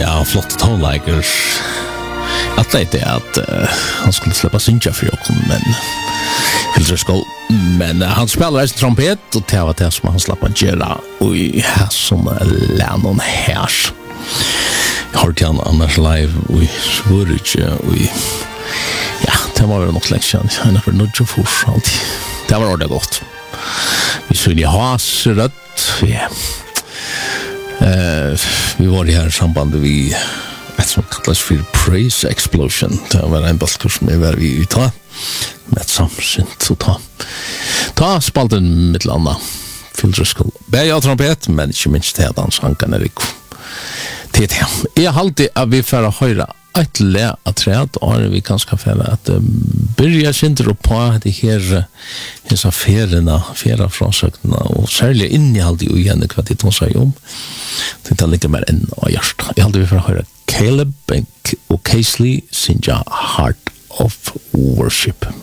Ja, flott tonlager. Jag tänkte att han skulle släppa synja för jag men Filterskål. Men han spelar trumpet och det var det som han slapp att göra i som Lennon här. Jag har hört han annars live i Sverige och ja, det var väl något lektion. Han har nog fors alltid. Det var ordentligt gott. Vi skulle ha rött. Ja. Vi var i här samband vi ett som kallas för Praise Explosion. Det var en balkurs som var vi ute med samsint så ta spalten mitt landa Filterskål. Bäja trumpet men inte minst det dansankan Erik. Det är alltid att vi får höra ett lä att träd och vi kanske får att börja synter på det här dessa fera frånsökna och särskilt innehåll i igen vad det hon säger om. Det ligger mer än och hjärta. Jag hade vi får höra Caleb och Casely Sinja Heart of Worship.